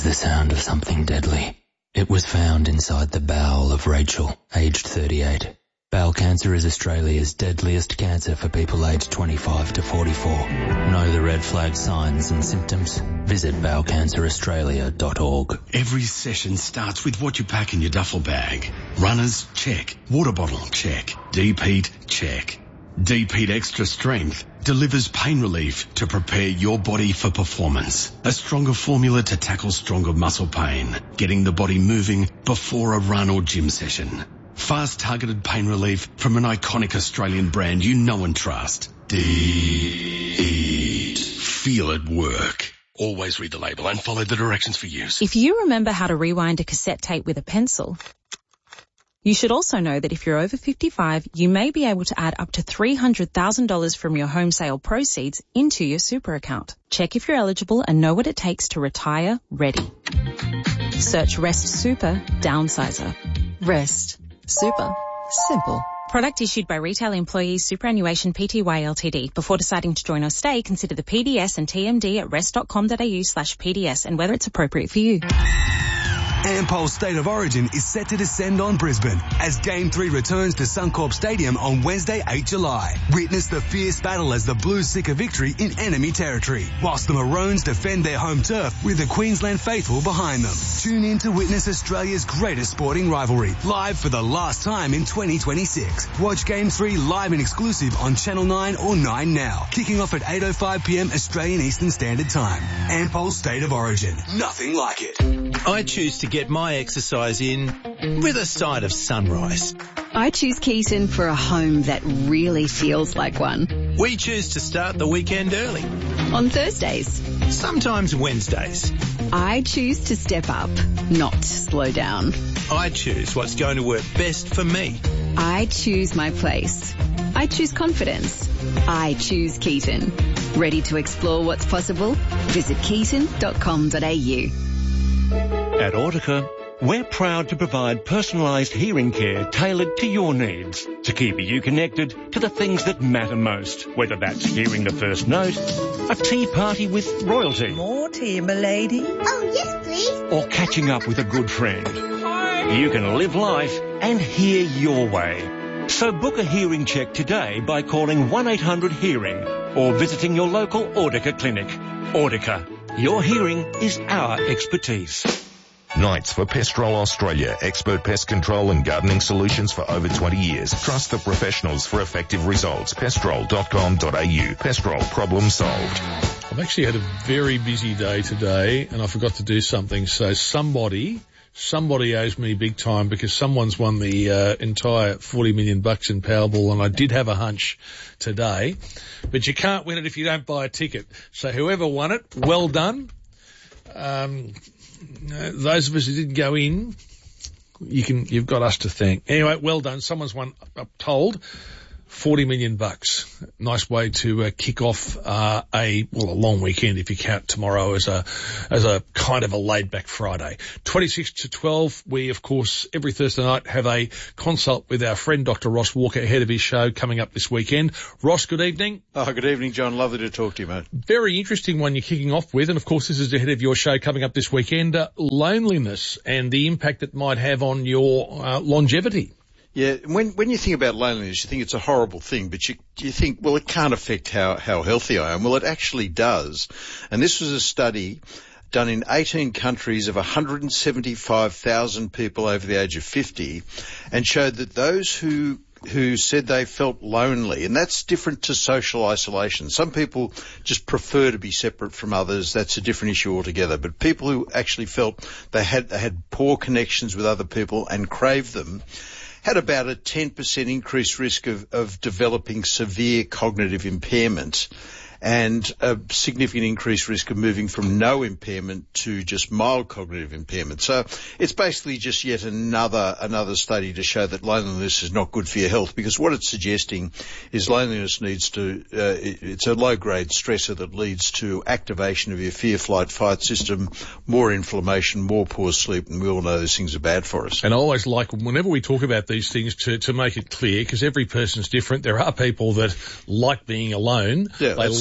the sound of something deadly. It was found inside the bowel of Rachel, aged 38. Bowel cancer is Australia's deadliest cancer for people aged 25 to 44. Know the red flag signs and symptoms? Visit bowelcanceraustralia.org. Every session starts with what you pack in your duffel bag. Runners, check. Water bottle, check. Deep heat, check. Deep Heat Extra Strength delivers pain relief to prepare your body for performance. A stronger formula to tackle stronger muscle pain, getting the body moving before a run or gym session. Fast targeted pain relief from an iconic Australian brand you know and trust. Deep. Feel it work. Always read the label and follow the directions for use. If you remember how to rewind a cassette tape with a pencil, you should also know that if you're over 55, you may be able to add up to $300,000 from your home sale proceeds into your super account. Check if you're eligible and know what it takes to retire ready. Search Rest Super Downsizer. Rest Super. Simple. Product issued by Retail Employees Superannuation Pty Ltd. Before deciding to join or stay, consider the PDS and TMD at rest.com.au/PDS and whether it's appropriate for you. Ampol's State of Origin is set to descend on Brisbane as Game 3 returns to Suncorp Stadium on Wednesday, 8 July. Witness the fierce battle as the Blues seek a victory in enemy territory, whilst the Maroons defend their home turf with the Queensland faithful behind them. Tune in to witness Australia's greatest sporting rivalry, live for the last time in 2026. Watch Game 3 live and exclusive on Channel 9 or 9 Now, kicking off at 8:05pm Australian Eastern Standard Time. Ampol's State of Origin. Nothing like it. I choose to get my exercise in with a side of sunrise. I choose Keaton for a home that really feels like one. We choose to start the weekend early. On Thursdays. Sometimes Wednesdays. I choose to step up, not slow down. I choose what's going to work best for me. I choose my place. I choose confidence. I choose Keaton. Ready to explore what's possible? Visit keaton.com.au. At Audica, we're proud to provide personalised hearing care tailored to your needs to keep you connected to the things that matter most, whether that's hearing the first note, a tea party with royalty. More tea, m'lady. Oh, yes, please. Or catching up with a good friend. Hi. You can live life and hear your way. So book a hearing check today by calling 1-800-HEARING or visiting your local Audica clinic. Audica, your hearing is our expertise. Nights for Pestrol Australia, expert pest control and gardening solutions for over 20 years. Trust the professionals for effective results. Pestrol.com.au. Pestrol, problem solved. I've actually had a very busy day today and I forgot to do something. So somebody owes me big time because someone's won the entire $40 million in Powerball, and I did have a hunch today. But you can't win it if you don't buy a ticket. So whoever won it, well done. Those of us who didn't go in, you've got us to thank. Anyway, well done. Someone's won, I'm told, $40 million. Nice way to kick off a long weekend if you count tomorrow as a kind of a laid back Friday. 26 to 12, we of course every Thursday night have a consult with our friend Dr. Ross Walker ahead of his show coming up this weekend. Ross, good evening. Oh, good evening, John. Lovely to talk to you, mate. Very interesting one you're kicking off with, and of course this is ahead of your show coming up this weekend, loneliness and the impact it might have on your longevity. Yeah, when you think about loneliness, you think it's a horrible thing, but you think, well, it can't affect how healthy I am. Well, it actually does. And this was a study done in 18 countries of 175,000 people over the age of 50 and showed that those who said they felt lonely, and that's different to social isolation. Some people just prefer to be separate from others. That's a different issue altogether. But people who actually felt they had poor connections with other people and craved them had about a 10% increased risk of developing severe cognitive impairment and a significant increased risk of moving from no impairment to just mild cognitive impairment. So it's basically just yet another study to show that loneliness is not good for your health, because what it's suggesting is loneliness it's a low-grade stressor that leads to activation of your fear, flight, fight system, more inflammation, more poor sleep, and we all know those things are bad for us. And I always like, whenever we talk about these things, to make it clear, because every person's different. There are people that like being alone. Yeah, they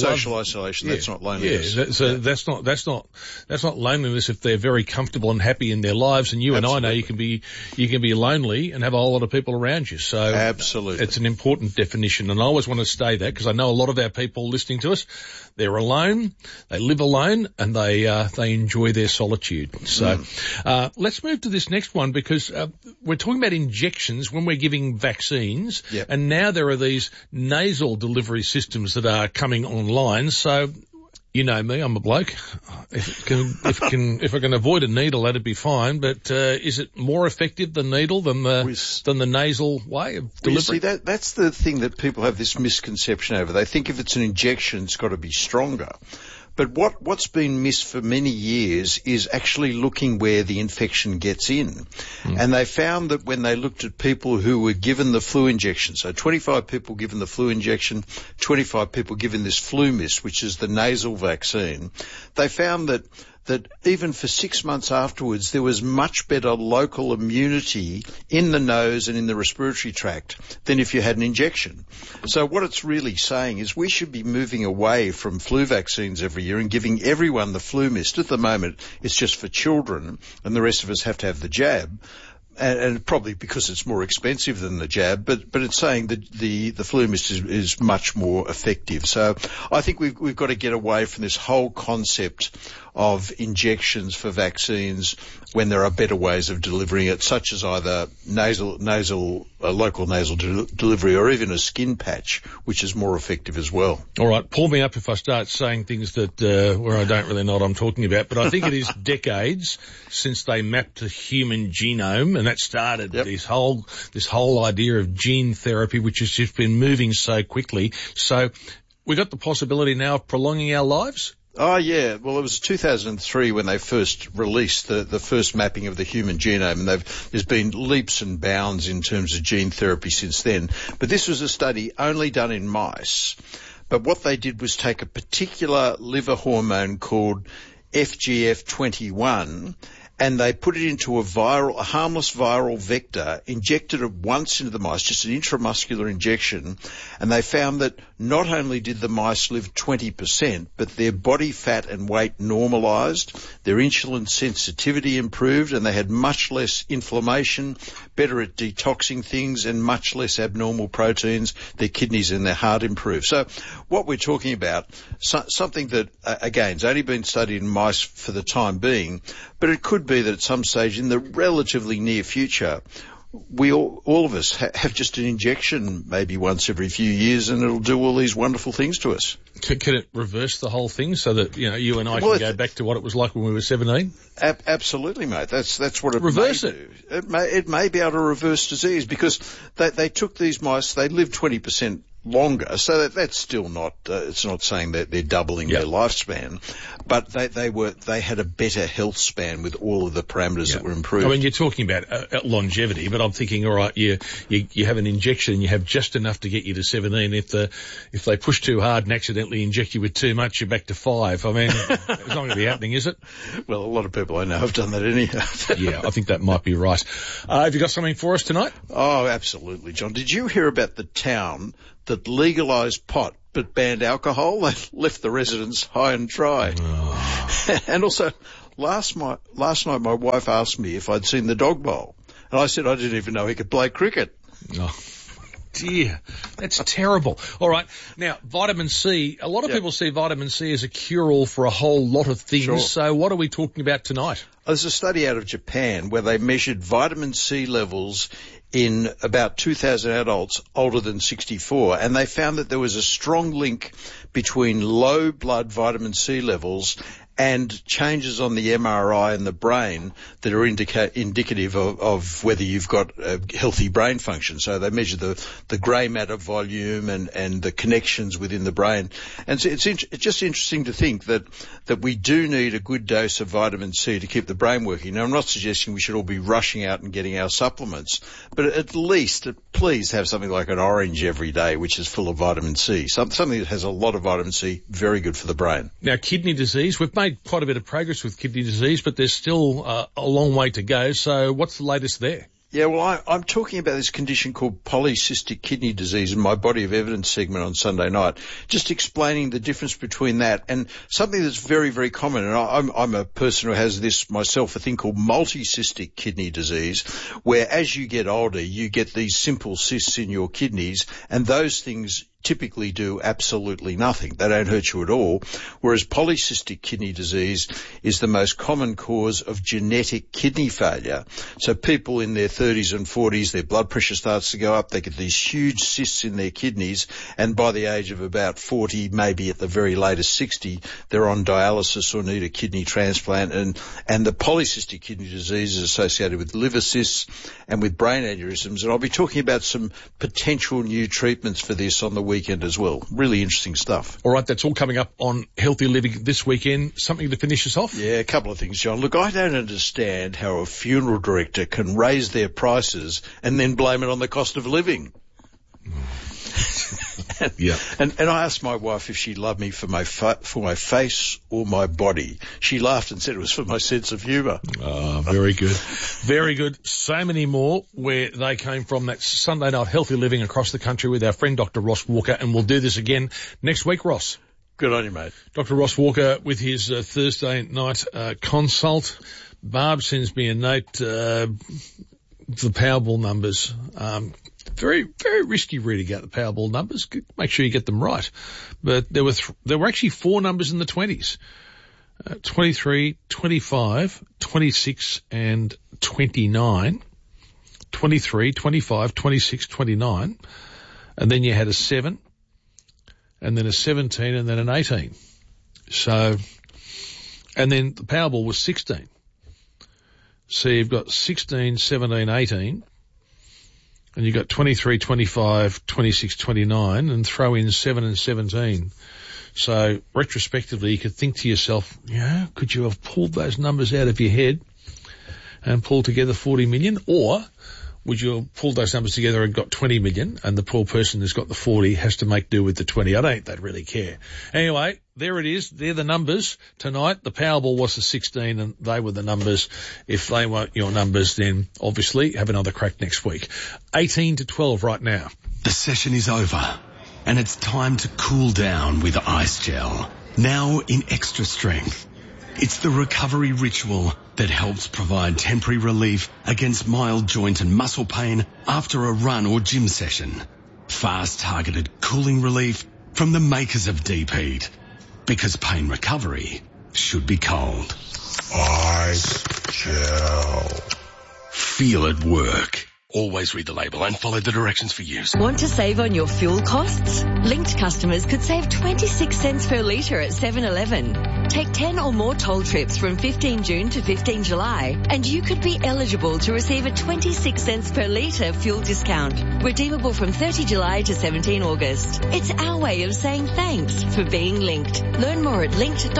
social isolation. That's not loneliness. That's not loneliness if they're very comfortable and happy in their lives. And you and I know you can be lonely and have a whole lot of people around you. So absolutely, it's an important definition. And I always want to say that because I know a lot of our people listening to us, they're alone, they live alone, and they enjoy their solitude. So let's move to this next one because we're talking about injections when we're giving vaccines, and now there are these nasal delivery systems that are coming online. So, you know me, I'm a bloke. If I can avoid a needle, that'd be fine. But is it more effective the needle than the nasal way of delivery? See, that's the thing that people have this misconception over. They think if it's an injection, it's got to be stronger. But what's been missed for many years is actually looking where the infection gets in. And they found that when they looked at people who were given the flu injection, so 25 people given the flu injection, 25 people given this FluMist, which is the nasal vaccine, they found that even for 6 months afterwards, there was much better local immunity in the nose and in the respiratory tract than if you had an injection. So what it's really saying is we should be moving away from flu vaccines every year and giving everyone the FluMist. At the moment, it's just for children, and the rest of us have to have the jab. And probably because it's more expensive than the jab, but it's saying that the FluMist is much more effective. So I think we've got to get away from this whole concept of injections for vaccines when there are better ways of delivering it, such as either local nasal delivery or even a skin patch, which is more effective as well. All right, pull me up if I start saying things that where I don't really know what I'm talking about, but I think it is decades since they mapped the human genome, and that started this whole idea of gene therapy, which has just been moving so quickly. So we got the possibility now of prolonging our lives? Oh, yeah. Well, it was 2003 when they first released the first mapping of the human genome, and there's been leaps and bounds in terms of gene therapy since then. But this was a study only done in mice. But what they did was take a particular liver hormone called FGF21, and they put it into a harmless viral vector, injected it once into the mice, just an intramuscular injection, and they found that not only did the mice live 20%, but their body fat and weight normalized, their insulin sensitivity improved, and they had much less inflammation, better at detoxing things, and much less abnormal proteins. Their kidneys and their heart improved. So what we're talking about, something that, again, has only been studied in mice for the time being, but it could be that at some stage in the relatively near future, we all of us have just an injection maybe once every few years, and it'll do all these wonderful things to us. Can it reverse the whole thing so that you and I can go back to what it was like when we were 17? Absolutely, mate. That's what it reverse may do. It may be able to reverse disease because they took these mice, they lived 20% longer, so that's still not. It's not saying that they're doubling their lifespan, but they had a better health span with all of the parameters that were improved. I mean, you're talking about longevity, but I'm thinking, all right, you have an injection, and you have just enough to get you to 17. If they push too hard and accidentally inject you with too much, you're back to 5. I mean, it's not going to be happening, is it? Well, a lot of people I know have done that anyhow. Yeah, I think that might be right. Have you got something for us tonight? Oh, absolutely, John. Did you hear about the town that legalised pot but banned alcohol? They left the residents high and dry. Oh. And also, last night my wife asked me if I'd seen the dog bowl, and I said I didn't even know he could play cricket. Oh. Dear, that's terrible. All right. Now, vitamin C, a lot of people see vitamin C as a cure-all for a whole lot of things. Sure. So what are we talking about tonight? There's a study out of Japan where they measured vitamin C levels in about 2,000 adults older than 64, and they found that there was a strong link between low blood vitamin C levels and changes on the MRI in the brain that are indicative of whether you've got a healthy brain function. So they measure the grey matter volume and the connections within the brain. And so it's just interesting to think that we do need a good dose of vitamin C to keep the brain working. Now, I'm not suggesting we should all be rushing out and getting our supplements, but at least please have something like an orange every day, which is full of vitamin C. Something that has a lot of vitamin C, very good for the brain. Now, kidney disease, we've made quite a bit of progress with kidney disease, but there's still a long way to go. So what's the latest there? Yeah, well, I'm talking about this condition called polycystic kidney disease in my Body of Evidence segment on Sunday night, just explaining the difference between that and something that's very, very common. And I'm a person who has this myself, a thing called multicystic kidney disease, where as you get older, you get these simple cysts in your kidneys, and those things typically do absolutely nothing. They don't hurt you at all. Whereas polycystic kidney disease is the most common cause of genetic kidney failure. So people in their 30s and 40s, their blood pressure starts to go up. They get these huge cysts in their kidneys. And by the age of about 40, maybe at the very latest 60, they're on dialysis or need a kidney transplant. And the polycystic kidney disease is associated with liver cysts and with brain aneurysms. And I'll be talking about some potential new treatments for this on the weekend as well. Really interesting stuff. All right, that's all coming up on Healthy Living this weekend. Something to finish us off? Yeah, a couple of things, John. Look, I don't understand how a funeral director can raise their prices and then blame it on the cost of living. Yeah. And I asked my wife if she loved me for my face or my body. She laughed and said it was for my sense of humour. Oh, very good. Very good. So many more where they came from. That's Sunday night Healthy Living across the country with our friend Dr. Ross Walker, and we'll do this again next week, Ross. Good on you, mate. Dr. Ross Walker with his Thursday night consult. Barb sends me a note, the Powerball numbers. Very, very risky reading out the Powerball numbers. Make sure you get them right. But there were actually 4 numbers in the 20s. 23, 25, 26 and 29. 23, 25, 26, 29. And then you had a 7. And then a 17 and then an 18. So, and then the Powerball was 16. So you've got 16, 17, 18. And you've got 23, 25, 26, 29, and throw in 7 and 17. So retrospectively, you could think to yourself, yeah, could you have pulled those numbers out of your head and pulled together 40 million? Or would you have pulled those numbers together and got 20 million, and the poor person who's got the 40 has to make do with the 20? I don't think they'd really care. Anyway, there it is. They're the numbers tonight. The Powerball was the 16, and they were the numbers. If they weren't your numbers, then obviously have another crack next week. 18 to 12 right now. The session is over, and it's time to cool down with Ice Gel. Now in extra strength. It's the recovery ritual that helps provide temporary relief against mild joint and muscle pain after a run or gym session. Fast targeted cooling relief from the makers of Deep Heat. Because pain recovery should be cold. Ice Gel. Feel it work. Always read the label and follow the directions for use. Want to save on your fuel costs? Linked customers could save 26 cents per litre at 7-Eleven. Take 10 or more toll trips from 15 June to 15 July and you could be eligible to receive a 26 cents per litre fuel discount. Redeemable from 30 July to 17 August. It's our way of saying thanks for being linked. Learn more at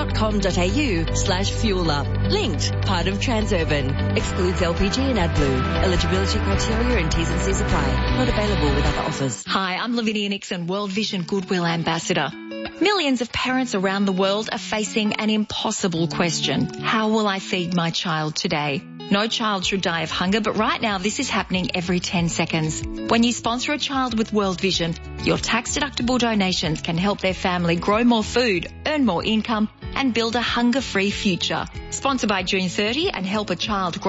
linked.com.au/fuelup. Linked, part of Transurban. Excludes LPG and AdBlue. Eligibility criteria and T's and C's apply. Not available with other offers. Hi, I'm Lavinia Nixon, World Vision Goodwill Ambassador. Millions of parents around the world are facing an impossible question. How will I feed my child today? No child should die of hunger, but right now this is happening every 10 seconds. When you sponsor a child with World Vision, your tax-deductible donations can help their family grow more food, earn more income, and build a hunger-free future. Sponsor by June 30 and help a child grow